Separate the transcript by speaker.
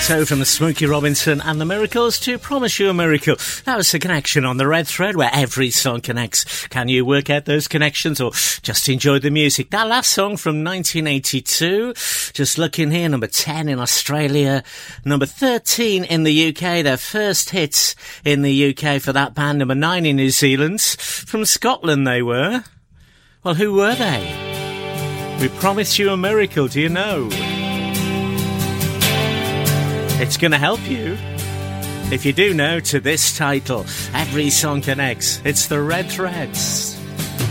Speaker 1: So from the Smokey Robinson and the Miracles to Promise You a Miracle. That was the connection on the Red Thread where every song connects. Can you work out those connections or just enjoy the music? That last song from 1982, just looking here, number 10 in Australia, number 13 in the UK, their first hits in the UK for that band, number 9 in New Zealand. From Scotland they were. Well, who were they? We Promised You a Miracle, do you know? It's going to help you, if you do know, to this title. Every song connects. It's the Red Threads.